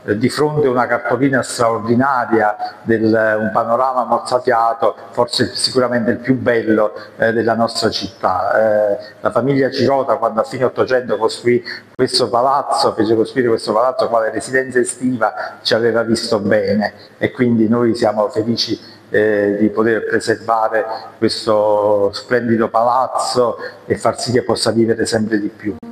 di fronte a una cartolina straordinaria, un panorama mozzafiato, forse sicuramente il più bello della nostra città. La famiglia Cirota, quando a fine Ottocento costruì questo palazzo, fece costruire questo palazzo quale residenza estiva, ci aveva visto bene, e quindi noi siamo felici di poter preservare questo splendido palazzo e far sì che possa vivere sempre di più.